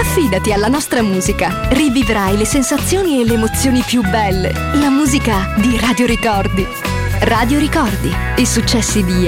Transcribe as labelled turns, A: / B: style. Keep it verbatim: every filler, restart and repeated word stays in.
A: Affidati alla nostra musica. Rivivrai le sensazioni e le emozioni più belle. La musica di Radio Ricordi. Radio Ricordi. I successi di